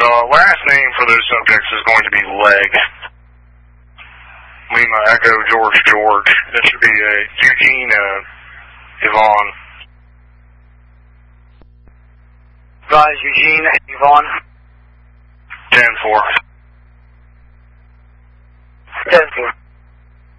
last name for those subjects is going to be Leg. Lima Echo George George. That should be Eugene Yvonne. Rise, Eugene Yvonne. 10-4. 10-4.